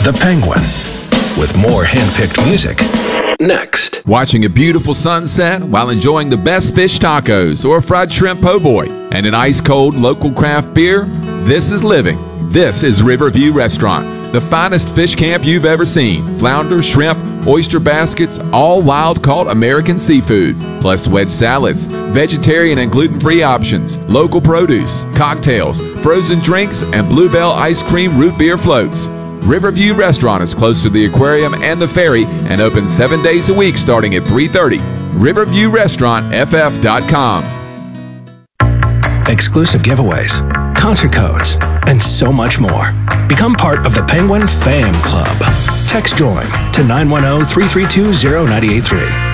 The Penguin, with more hand-picked music. Next. Watching a beautiful sunset while enjoying the best fish tacos or fried shrimp po' boy and an ice-cold local craft beer? This is living. This is Riverview Restaurant, the finest fish camp you've ever seen. Flounder, shrimp, oyster baskets, all wild-caught American seafood, plus wedge salads, vegetarian and gluten-free options, local produce, cocktails, frozen drinks, and Bluebell ice cream root beer floats. Riverview Restaurant is close to the aquarium and the ferry and open 7 days a week starting at 3:30. RiverviewRestaurantFF.com. Exclusive giveaways, concert codes, and so much more. Become part of the Penguin Fam Club. Text JOIN to 910-332-0983.